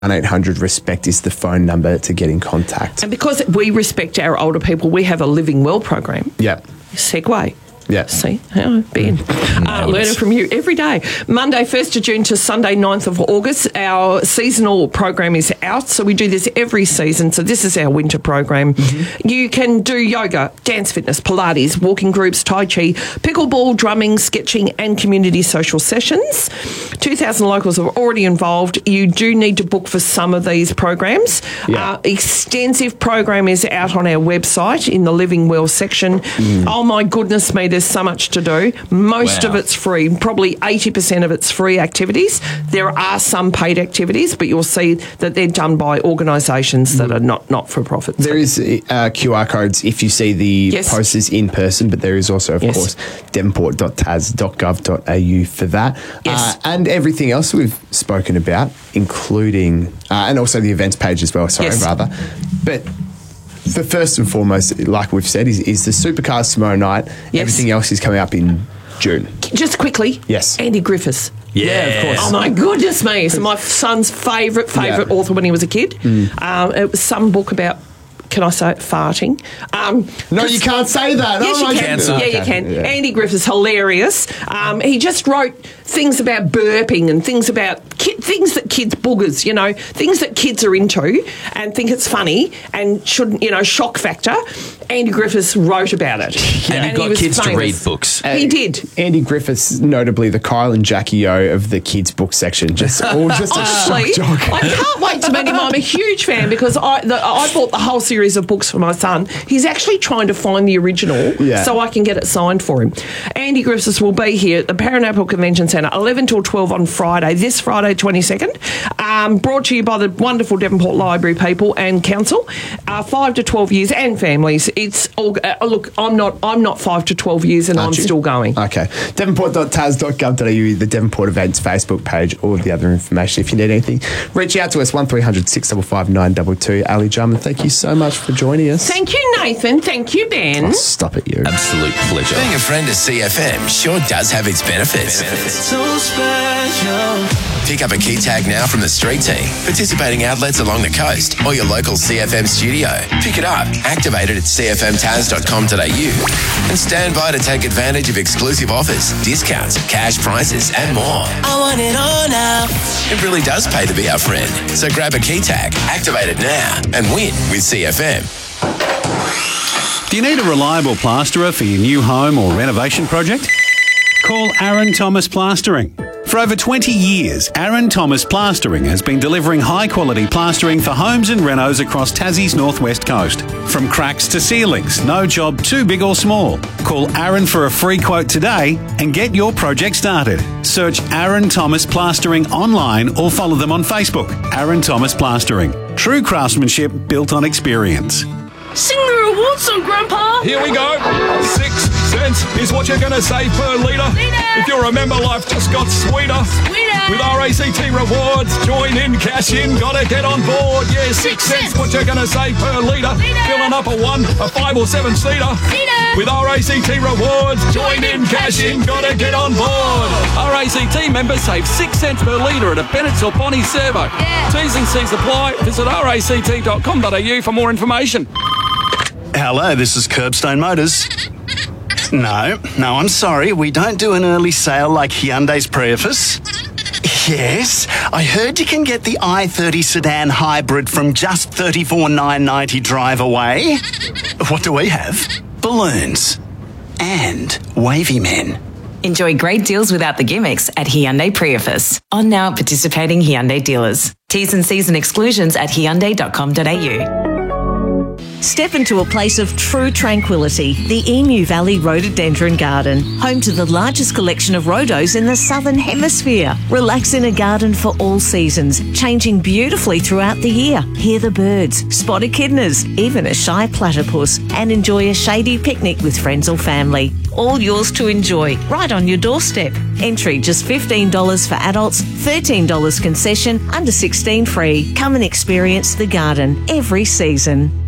1-800-RESPECT is the phone number to get in contact. And because we respect our older people, we have a Living Well program. Yeah. Segue. Yeah. See, Ben, learning from you every day. Monday, 1st of June to Sunday, 9th of August. Our seasonal program is out, so we do this every season. So this is our winter program. Mm-hmm. You can do yoga, dance fitness, Pilates, walking groups, Tai Chi, pickleball, drumming, sketching and community social sessions. 2,000 locals are already involved. You do need to book for some of these programs. Yeah. Extensive program is out on our website in the Living Well section. Oh my goodness me, there's so much to do. Most of it's free. Probably 80% of it's free activities. There are some paid activities, but you'll see that they're done by organisations that are not for profit. There is QR codes if you see the posters in person, but there is also, of course, devonport.tas.gov.au for that. Yes. And everything else we've spoken about, including, and also the events page as well, But the first and foremost, like we've said, is the Supercars tomorrow night. Yes. Everything else is coming up in June. Just quickly. Yes. Andy Griffiths. Yeah, of course. Oh, my goodness me. So my son's favourite author when he was a kid. It was some book about, can I say it, farting? No, you can't say that. Yes, you can. Yeah, you can. Yeah. Andy Griffiths, hilarious. He just wrote things about burping and things about things that kids boogers, things that kids are into and think it's funny and shouldn't, shock factor. Andy Griffiths wrote about it. And you got kids to read books. He did. Andy Griffiths, notably the Kyle and Jackie O of the kids' book section. Just Honestly, a shock jock. I can't wait to meet him. I'm a huge fan because I bought the whole series of books for my son. He's actually trying to find the original so I can get it signed for him. Andy Griffiths will be here at the Paranapo Convention Centre, 11 till 12 on Friday, this Friday 22nd. Brought to you by the wonderful Devonport Library people and council, 5 to 12 years and families. It's all, look, I'm not 5 to 12 years and I'm still going. Okay. Devonport.tas.gov.au, the Devonport Events Facebook page, all of the other information. If you need anything, reach out to us, 1300 655 922. Ali Jarman, thank you so much for joining us. Thank you, Nathan. Thank you, Ben. Oh, stop it, you. Absolute pleasure. Being a friend of CFM sure does have its benefits. So special. Pick up a key tag now from the street team, participating outlets along the coast, or your local CFM studio. Pick it up, activate it at cfmtaz.com.au, and stand by to take advantage of exclusive offers, discounts, cash prizes, and more. I want it all now. It really does pay to be our friend. So grab a key tag, activate it now, and win with CFM. Do you need a reliable plasterer for your new home or renovation project? Call Aaron Thomas Plastering. For over 20 years, Aaron Thomas Plastering has been delivering high-quality plastering for homes and renos across Tassie's northwest coast. From cracks to ceilings, no job too big or small. Call Aaron for a free quote today and get your project started. Search Aaron Thomas Plastering online or follow them on Facebook. Aaron Thomas Plastering. True craftsmanship built on experience. Sing the reward song, Grandpa. Here we go. 6 cents is what you're going to save per litre. If you remember, life just got sweeter. With RACT rewards, join in, cash in, gotta get on board. Yeah, 6 cents, what you're going to save per litre. Filling up a 1, a 5 or 7 seater. With RACT rewards, join in, cash in, gotta get on board. RACT members save 6 cents per litre at a Bennett's or Bonnie servo. T's and C's apply. Visit ract.com.au for more information. Hello, this is Curbstone Motors. No, I'm sorry. We don't do an early sale like Hyundai's Prius. Yes, I heard you can get the i30 sedan hybrid from just $34,990 drive away. What do we have? Balloons. And wavy men. Enjoy great deals without the gimmicks at Hyundai Prius. On now at participating Hyundai dealers. T's and C's and exclusions at hyundai.com.au. Step into a place of true tranquility, the Emu Valley Rhododendron Garden, home to the largest collection of rhodos in the Southern Hemisphere. Relax in a garden for all seasons, changing beautifully throughout the year. Hear the birds, spot echidnas, even a shy platypus, and enjoy a shady picnic with friends or family. All yours to enjoy, right on your doorstep. Entry just $15 for adults, $13 concession, under 16 free. Come and experience the garden every season.